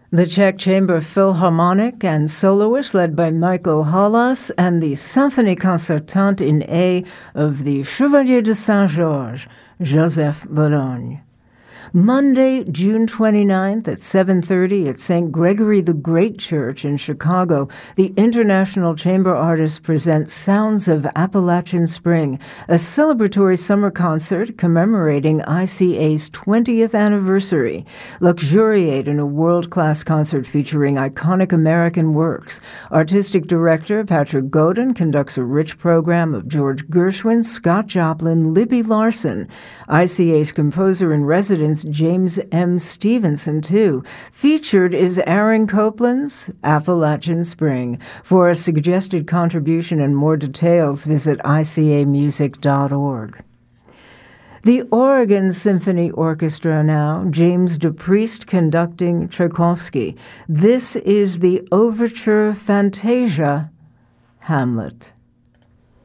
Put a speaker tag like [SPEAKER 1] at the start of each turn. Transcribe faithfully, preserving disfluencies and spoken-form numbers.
[SPEAKER 1] The Czech Chamber Philharmonic and soloists led by Michael Hallas and the Symphonie Concertante in A of the Chevalier de Saint-Georges, Joseph Bologne. Monday, June twenty-ninth at seven thirty at Saint Gregory the Great Church in Chicago, the International Chamber Artists present Sounds of Appalachian Spring, a celebratory summer concert commemorating I C A's twentieth anniversary. Luxuriate in a world-class concert featuring iconic American works. Artistic director Patrick Godin conducts a rich program of George Gershwin, Scott Joplin, Libby Larsen. I C A's composer-in-residence James M. Stevenson, too. Featured is Aaron Copland's Appalachian Spring. For a suggested contribution and more details, visit I C A music dot org. The Oregon Symphony Orchestra now, James DePriest conducting Tchaikovsky. This is the Overture Fantasia, Hamlet.